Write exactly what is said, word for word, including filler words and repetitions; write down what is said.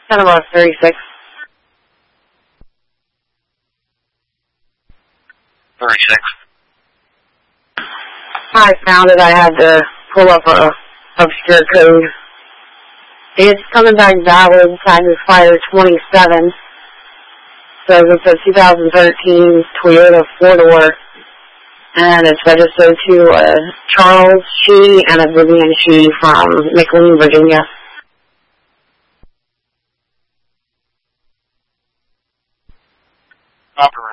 Kind of a thirty-six. thirty-six. I found it. I had to pull up a obscure code. It's coming back valid. Time expired twenty-seven. So it's a two thousand thirteen Toyota four-door. And it's registered to uh, Charles Shee and a Vivian Shee from McLean, Virginia. Operator.